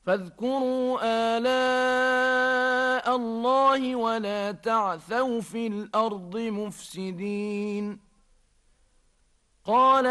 فاذكروا آلاء الله ولا تعثوا في الأرض مفسدين قال